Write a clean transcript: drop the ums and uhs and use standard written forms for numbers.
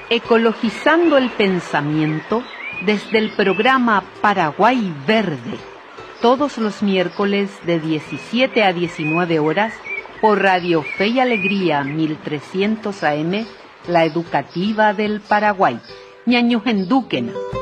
Ecologizando el pensamiento desde el programa Paraguay Verde, todos los miércoles de 17 a 19 horas por Radio Fe y Alegría 1300 AM, la educativa del Paraguay. Ñañujendúquena.